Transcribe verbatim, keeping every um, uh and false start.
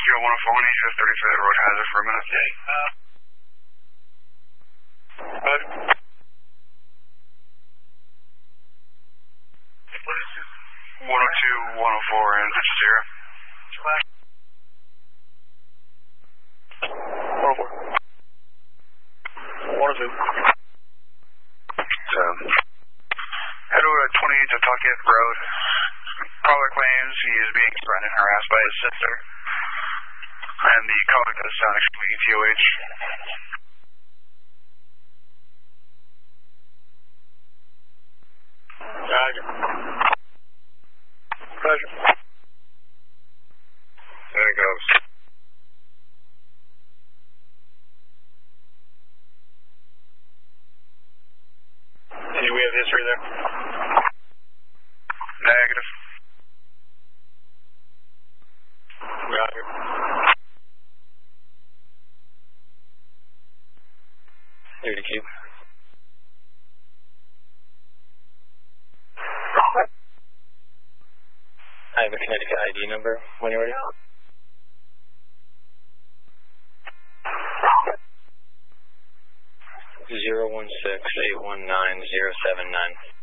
zero one four, one eight thirty for the road hazard for a minute. Okay. Uh, Roger. one oh two, one oh four, and it's zero. one oh four. one oh two. Um, head over to twenty-eight to Tuckett Road. Caller claims he is being threatened and harassed by his sister. And the caller does sound extremely T O H. Roger. Roger. There it goes. Any we have history there? Negative. Roger. thirty Q. I have a Connecticut I D number when you're ready. Zero one six eight one nine zero seven nine.